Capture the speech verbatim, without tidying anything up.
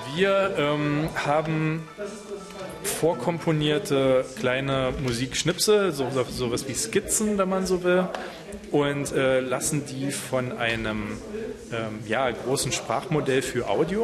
Wir ähm, haben vorkomponierte kleine Musikschnipsel, so, so, sowas wie Skizzen, wenn man so will, und äh, lassen die von einem ähm, ja, großen Sprachmodell für Audio